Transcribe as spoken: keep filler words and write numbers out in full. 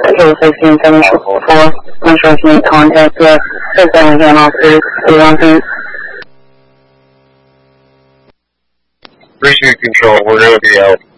Control sixteen seven four, instructing contact with Fifth Avenue Officer three one three. Precinct Control, we're going to be out.